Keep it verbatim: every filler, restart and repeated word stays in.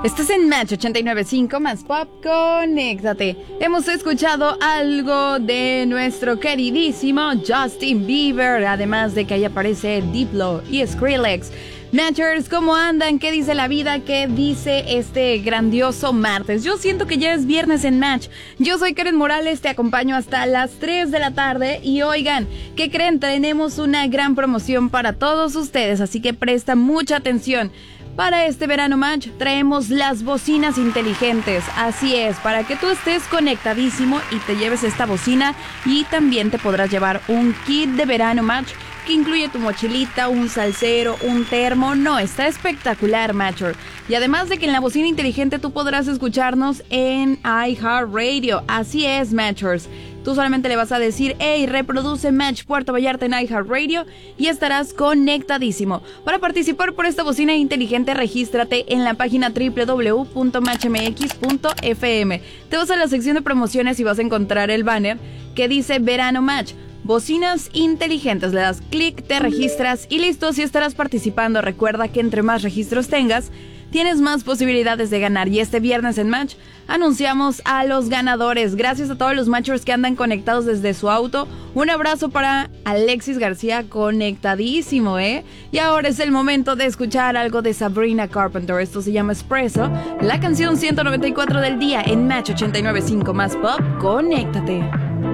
Estás en Match ochenta y nueve punto cinco más Pop, conéctate. Hemos escuchado algo de nuestro queridísimo Justin Bieber, además de que ahí aparece Diplo y Skrillex. Matchers, ¿cómo andan? ¿Qué dice la vida? ¿Qué dice este grandioso martes? Yo siento que ya es viernes en Match. Yo soy Karen Morales, te acompaño hasta las tres de la tarde. Y oigan, ¿qué creen? Tenemos una gran promoción para todos ustedes, así que presta mucha atención. Para este verano Match traemos las bocinas inteligentes, así es, para que tú estés conectadísimo y te lleves esta bocina, y también te podrás llevar un kit de verano Match que incluye tu mochilita, un salsero, un termo. No, está espectacular, Matcher. Y además de que en la bocina inteligente tú podrás escucharnos en iHeartRadio, así es, Matchers. Tú solamente le vas a decir, hey, reproduce Match Puerto Vallarta en iHeartRadio y estarás conectadísimo. Para participar por esta bocina inteligente, regístrate en la página doble u doble u doble u punto match m x punto f m. Te vas a la sección de promociones y vas a encontrar el banner que dice Verano Match. Bocinas inteligentes, le das clic, te registras y listo, si estarás participando. Recuerda que entre más registros tengas, tienes más posibilidades de ganar. Y este viernes en Match anunciamos a los ganadores. Gracias a todos los Matchers que andan conectados desde su auto. Un abrazo para Alexis García, conectadísimo, ¿eh? Y ahora es el momento de escuchar algo de Sabrina Carpenter. Esto se llama Espresso, la canción ciento noventa y cuatro del día en Match ochenta y nueve punto cinco más Pop. Conéctate.